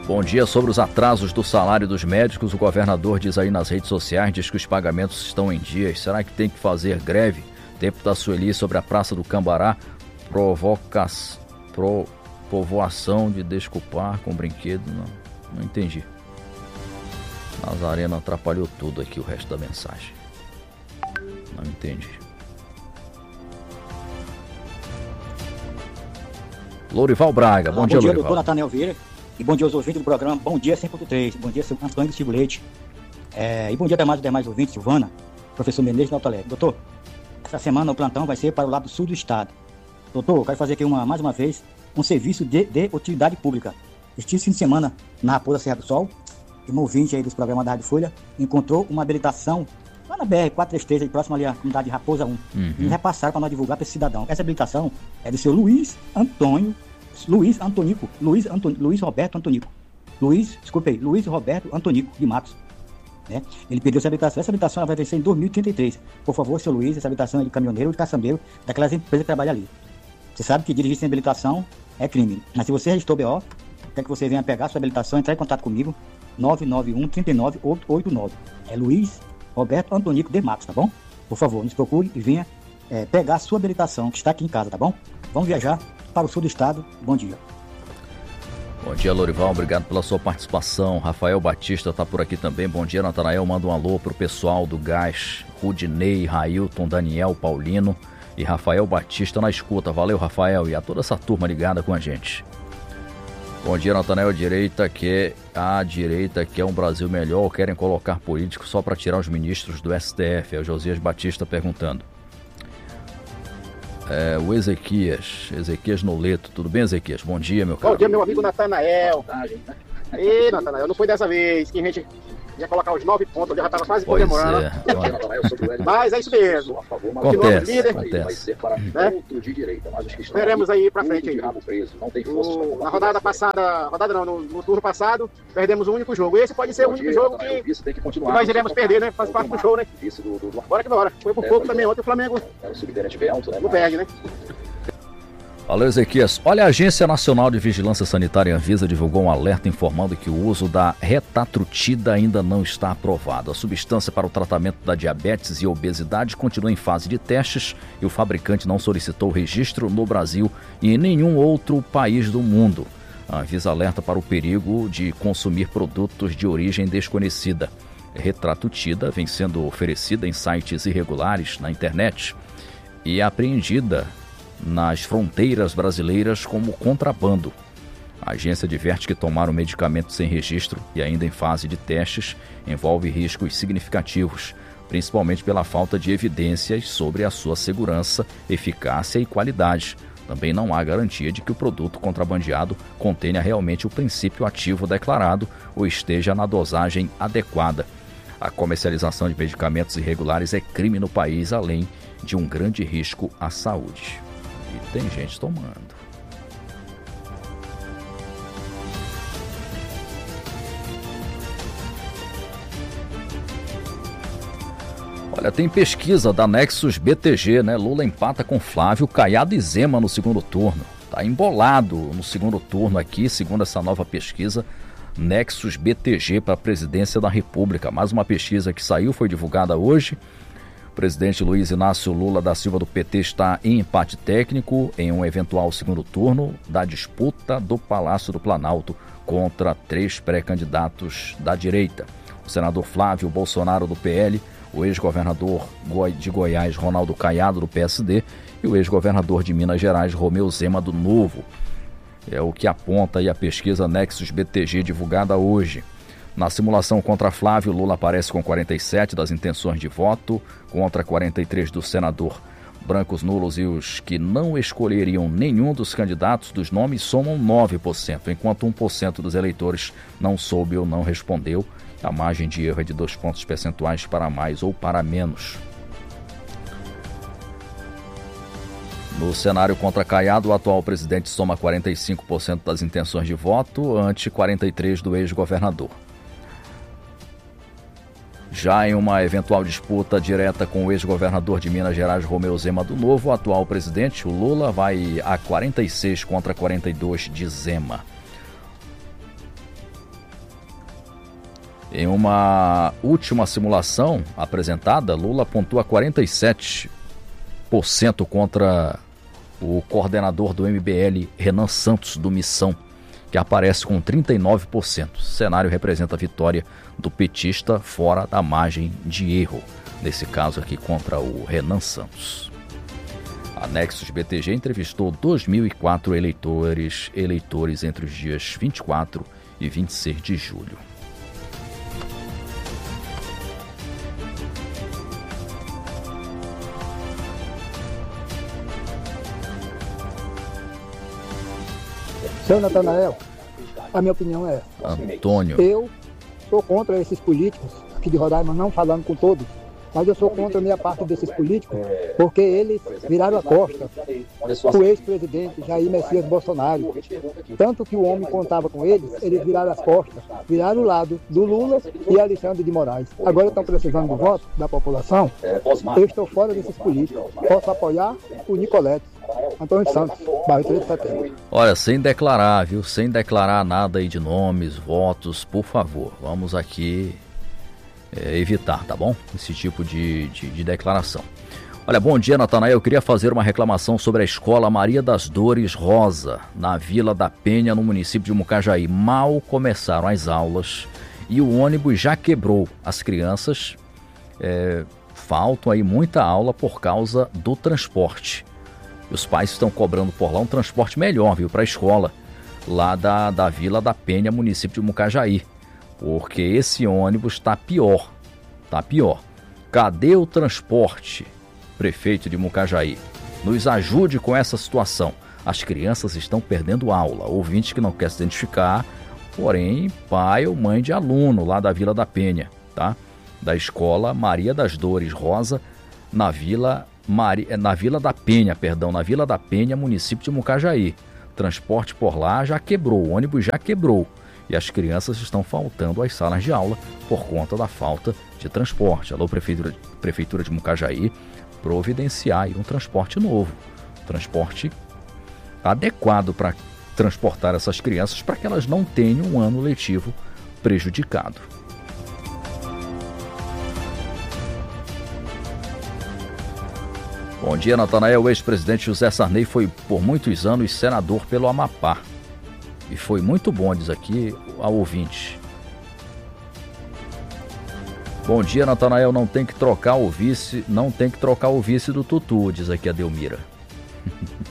Bom dia. Sobre os atrasos do salário dos médicos, o governador diz aí nas redes sociais, diz que os pagamentos estão em dias. Será que tem que fazer greve? Tempo da Sueli sobre a Praça do Cambará, povoação de desculpar com brinquedo. Não entendi. Nazareno atrapalhou tudo aqui, o resto da mensagem. Não entendi. Lourival Braga, bom dia, Lourival. Doutor Nathanael Vieira, e bom dia aos ouvintes do programa Bom Dia 100.3, bom dia, seu Antônio do Silvio Leite, e bom dia também aos demais ouvintes, Silvana, professor Menezes de Alto Alegre. Doutor, essa semana o plantão vai ser para o lado sul do estado. Doutor, eu quero fazer aqui mais uma vez um serviço de utilidade pública. Este fim de semana, na Raposa Serra do Sol, um ouvinte aí dos programas da Rádio Folha encontrou uma habilitação lá na BR-433, aí próximo ali à comunidade de Raposa 1. E repassaram para nós divulgar para esse cidadão. Essa habilitação é do seu Luiz Roberto Antonico de Matos. Né? Ele pediu essa habilitação. Essa habilitação vai vencer em 2033. Por favor, seu Luiz, essa habilitação é de caminhoneiro ou de caçambeiro daquelas empresas que trabalham ali. Você sabe que dirigir sem habilitação é crime. Mas se você registrou BO, quer que você venha pegar a sua habilitação, entrar em contato comigo, 991-39-889. É Luiz Roberto Antonico de Matos, tá bom? Por favor, nos procure e venha pegar a sua habilitação, que está aqui em casa, tá bom? Vamos viajar para o sul do estado. Bom dia. Bom dia, Lourival. Obrigado pela sua participação. Rafael Batista está por aqui também. Bom dia, Natanael. Manda um alô pro pessoal do Gás. Rudinei, Railton, Daniel, Paulino e Rafael Batista na escuta. Valeu, Rafael, e a toda essa turma ligada com a gente. Bom dia, Natanael. A direita quer um Brasil melhor ou querem colocar políticos só para tirar os ministros do STF? É o Josias Batista perguntando. O Ezequias Noleto. Tudo bem, Ezequias? Bom dia, meu caro. Bom dia, meu amigo Natanael. Ei, Natanael, não foi dessa vez que a gente ia colocar os 9 pontos, eu já estava quase comemorando. Mas é isso mesmo. Acontece. Veremos aí pra frente. Aí. Na rodada passada, no turno passado, perdemos um único jogo. Esse pode ser o único jogo que nós iremos perder, né? Faz parte do show, né? Bora que bora. Foi por pouco também ontem o Flamengo não perde, né? Alô, Ezequias. Olha, a Agência Nacional de Vigilância Sanitária Anvisa divulgou um alerta informando que o uso da retatrutida ainda não está aprovado. A substância para o tratamento da diabetes e obesidade continua em fase de testes e o fabricante não solicitou registro no Brasil e em nenhum outro país do mundo. A Anvisa alerta para o perigo de consumir produtos de origem desconhecida. Retatrutida vem sendo oferecida em sites irregulares na internet e é apreendida nas fronteiras brasileiras como contrabando. A agência adverte que tomar o medicamento sem registro e ainda em fase de testes envolve riscos significativos, principalmente pela falta de evidências sobre a sua segurança, eficácia e qualidade. Também não há garantia de que o produto contrabandeado contenha realmente o princípio ativo declarado ou esteja na dosagem adequada. A comercialização de medicamentos irregulares é crime no país, além de um grande risco à saúde. E tem gente tomando. Olha, tem pesquisa da Nexus BTG, né? Lula empata com Flávio, Caiado e Zema no segundo turno. Tá embolado no segundo turno aqui, segundo essa nova pesquisa Nexus BTG para a presidência da República. Mais uma pesquisa que saiu, foi divulgada hoje. O presidente Luiz Inácio Lula da Silva do PT está em empate técnico em um eventual segundo turno da disputa do Palácio do Planalto contra 3 pré-candidatos da direita. O senador Flávio Bolsonaro do PL, o ex-governador de Goiás Ronaldo Caiado do PSD e o ex-governador de Minas Gerais Romeu Zema do Novo. É o que aponta aí a pesquisa Nexus BTG divulgada hoje. Na simulação contra Flávio, Lula aparece com 47 das intenções de voto, contra 43 do senador. Brancos nulos e os que não escolheriam nenhum dos candidatos dos nomes somam 9%, enquanto 1% dos eleitores não soube ou não respondeu. A margem de erro é de 2 pontos percentuais para mais ou para menos. No cenário contra Caiado, o atual presidente soma 45% das intenções de voto, ante 43% do ex-governador. Já em uma eventual disputa direta com o ex-governador de Minas Gerais, Romeu Zema do Novo, o atual presidente, o Lula, vai a 46 contra 42 de Zema. Em uma última simulação apresentada, Lula pontua 47% contra o coordenador do MBL, Renan Santos, do Missão, que aparece com 39%. O cenário representa a vitória do petista fora da margem de erro, nesse caso aqui contra o Renan Santos. A Nexus BTG entrevistou 2.004 eleitores entre os dias 24 e 26 de julho. Seu Natanael, a minha opinião é: Antônio. Eu sou contra esses políticos aqui de Roraima, não falando com todos, mas eu sou contra a minha parte desses políticos, porque eles viraram a costa o ex-presidente Jair Messias Bolsonaro. Tanto que o homem contava com eles viraram as costas, viraram o lado do Lula e Alexandre de Moraes. Agora estão precisando do voto da população. Eu estou fora desses políticos. Posso apoiar o Nicolete. Antônio Santos, bairro 3 de Setembro. Olha, sem declarar, viu? Sem declarar nada aí de nomes, votos, por favor. Vamos aqui evitar, tá bom? Esse tipo de declaração. Olha, bom dia, Natanael. Eu queria fazer uma reclamação sobre a escola Maria das Dores Rosa, na Vila da Penha, no município de Mucajaí. Mal começaram as aulas e o ônibus já quebrou. As crianças faltam aí muita aula por causa do transporte. Os pais estão cobrando por lá um transporte melhor, viu, para a escola, lá da Vila da Penha, município de Mucajaí. Porque esse ônibus está pior. Cadê o transporte, prefeito de Mucajaí? Nos ajude com essa situação. As crianças estão perdendo aula. Ouvinte que não quer se identificar, porém, pai ou mãe de aluno lá da Vila da Penha, tá? Da escola Maria das Dores Rosa, na Vila da Penha, município de Mucajaí. Transporte por lá já quebrou, o ônibus já quebrou. E as crianças estão faltando às salas de aula por conta da falta de transporte. Alô, Prefeitura de Mucajaí, providenciar aí um transporte novo. Transporte adequado para transportar essas crianças para que elas não tenham um ano letivo prejudicado. Bom dia, Natanael. O ex-presidente José Sarney foi por muitos anos senador pelo Amapá. E foi muito bom, diz aqui ao ouvinte. Bom dia, Natanael. Não tem que trocar o vice do Tutu, diz aqui a Delmira.